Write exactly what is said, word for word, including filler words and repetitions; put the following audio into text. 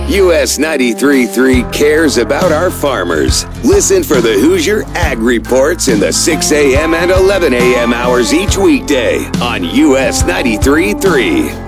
U S ninety-three point three cares about our farmers. Listen for the Hoosier Ag Reports in the six a.m. and eleven a.m. hours each weekday on U S ninety-three point three.